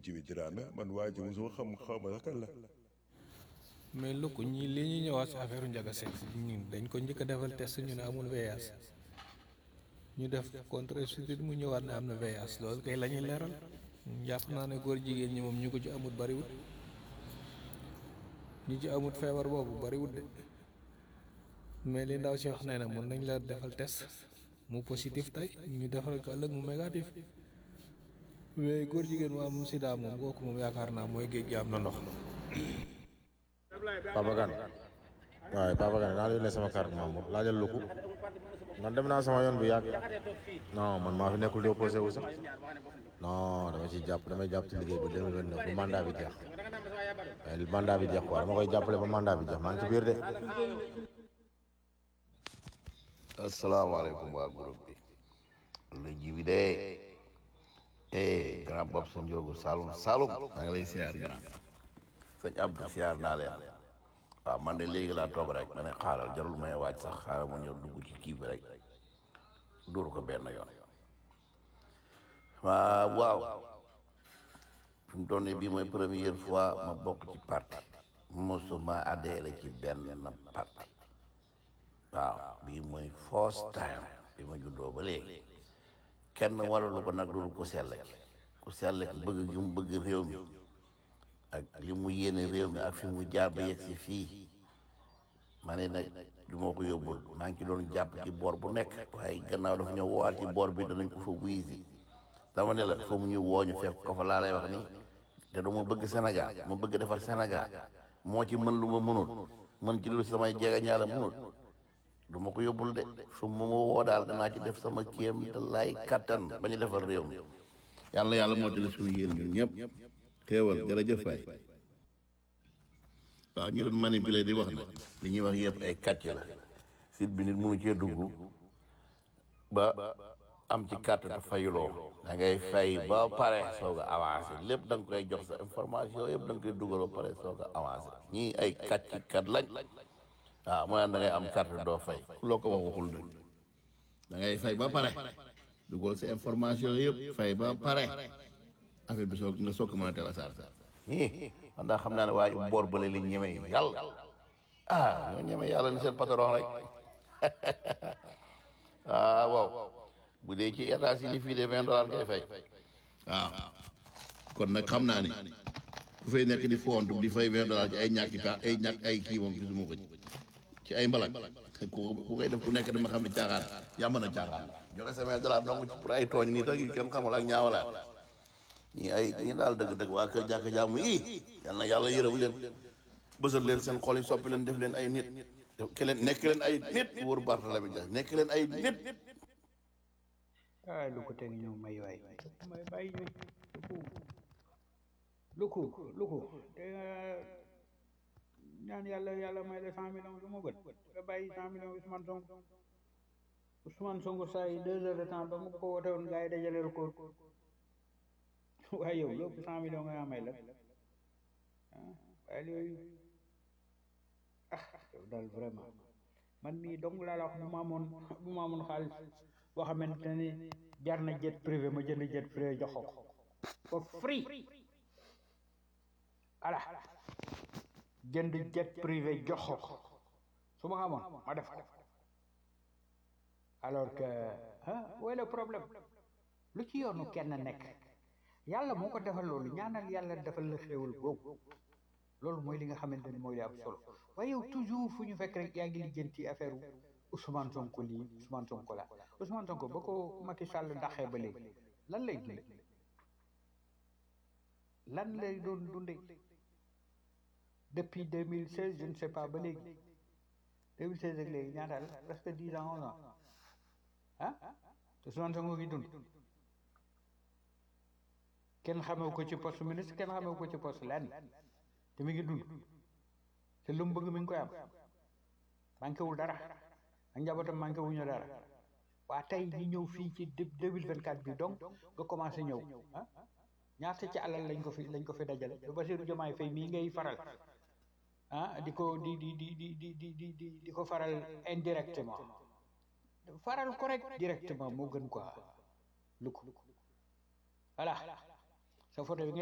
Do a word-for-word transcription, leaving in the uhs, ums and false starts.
Jibi Dramé man waa ji mosuma xam xaw ma sax kan la. mais lu ko ñi li ñuy ñëwaat si affaire Ndiaga Seck ñun dañ ko njëkk a defal test ñu ne amul V I H ñu def contre suite mu ñëwaat ne am na V I H loolu kay la ñuy leeral jàpp naa ne góor jigéen ñi moom ñu ko ci amut bariwut ñi ci amut feebar boobu bariwut de mais li ndaw si wax nee na mën nañ la defal test mu positif tey ñu defal ko ëllëg mu négatif mais góor jigéen mu am sida moom kooku moom yaakaar naa mooy géej gi am na ndox. Papa Kane waaye Papa Kane naa la yónnee sama carte membre laajal lu ko man dem naa sama yoon bu yàgg non man maa fi nekkul di opposé wu sax non dama ciy jàpp damay jàpp ci liggéey bi deux mille vingt-neuf bu mandat bi jeex mais mandat bi jeex quoi dama koy jàppale ba mandat bi jeex maa ngi ci biir de. asalaamaaleykum waa groupe bi la ji bi de eh grand bopp sa njóogu Saloum Saloum maa ngi lay siyaar grand sëñ Abdou siyaar naa leen waaw man de léegi laa toog rek ma ne xaaral jarul may waaj sax xaaral ma ñëw dugg ci kii bi rek dóor ko benn yoon waaw waaw fi mu toll nii bii mooy première fois ma bokk ci parti mosuma adhéré ci benn parti waaw bii mooy first time bi ma juddoo ba léegi kenn waralu ko nag dul ku sell ku sell bëgg gi mu bëgg réew mi ak li mu yéene réew mi ak fi mu jaar ba yegg si fii ma ne nag du ma ko yóbbul maa ngi ci doon jàpp ci boor bu nekk waaye gannaaw dafa ñëw woowaat ci boor bi danañ ko fa wuyu si dama ne la fa mu ñu woo ñu fekk ko fa laa lay wax ni te du ma bëgg Sénégal ma bëgg defar Sénégal moo ci mën lu ma mënul mën ci lu samay jeega ñaala mënul du ma ko yóbbul de fu mu ma woo daal danaa ci def sama kéem te lay kattan ba ñu defar réew mi yàlla yàlla moo tali suñu yéen ñun ñëpp xéewal jërëjëf waay waaw ñu doon manipuler di wax ne li ñuy wax yëpp ay kàcc la site bi nit mënu cee dugg ba am ci carte te fayuloo da ngay fay ba pare soog a avancé lépp da nga koy jox sa information yëpp da nga koy dugal ba pare soog a avancé ñii ay kàcc kat lañ waaw mooy da ngay am carte doo fay loo ko wax waxul dëgg da ngay fay ba pare dugal sa information yëpp fay ba pare affaire bi soog nga soog ko mën a teel a saar saar man daa xam naa ne waaye boor bële li ñeme yàlla ah ñoo ñeme yàlla ni seen patron rek ah waaw bu dee ci état si li fii de vingt dollars ngay fay waaw kon nag xam naa ni ku fay nekk di fontu di fay vingt dollars ci ay ñàkki pa ay ñàkk ay kii moom gisuma ko ci ay mbalak ku ku koy def ku nekk dama xam ne caaxaan yaa mën a caaxaan joxe sa vingt dollars donc pour ay tooñ nii tak yi kenn xamul ak ñaawalaat ñii ay ñi daal dëgg-dëgg waa kër jàkk jaamu yi yal na yàlla yërëm leen bësal leen seen xol yi soppi leen def leen ay nit ke leen nekk leen ay nit wóor Barthélémy Dias nekk leen ay nit ah lu ko teg ñëw may waay may bàyyi ñu lu ko lu ko te ñaan yàlla yàlla may la cent millions lu ma gën nga bàyyi cent millions Ousmane Sonko Ousmane Sonko saa yi deux heures de temps ba mu ko wote woon gars yi dajaleel ko waaye yow lépp cent millions nga may la ah waaye yooyu ah yow daal vraiment man mii dong laa la wax bu ma amoon bu ma amoon xaalis boo xamante ne jar na jet privé ma jënd jet privé jox ko for free voilà jënd jet privé jox ko su ma xamoon ma def ko alors que ah où est le problème lu ci yoonu kenn nekk yàlla moo ko defal loolu ñaanal yàlla defal la xéewal boobu loolu mooy li nga xamante ni mooy li am solo waaye yow toujours fu ñu fekk rek yaa ngi lijjanti affaire Ousmane Sonko lii Ousmane Sonko la Ousmane Sonko ba ko Macky Sall daxee ba léegi lan lay dunde lan lay doon dunde depuis deux mille seize je ne sais pas ba léegi deux mille seize ak léegi ñaata la presque dix ans onze ans ah te Ousmane Sonko ngi dund kenn xamew ko ci poste ministre kenn xamew ko ci poste lenn te mi ngi dund te lu mu bëgg mi ngi koy am manqué wul dara ak njabootam manqué wuñu dara waa tey ñi ñëw fii ci deux mille vingt quatre bi donc nga commencé ñëw ah ñaata ci alal lañ ko fi lañ ko fi dajale ba Bassirou Diomaye Faye mii ngay faral ah di ko di di di di di di di di di ko faral indirectement faral ko rek directement moo gën quoi lu ko voilà sa photo bi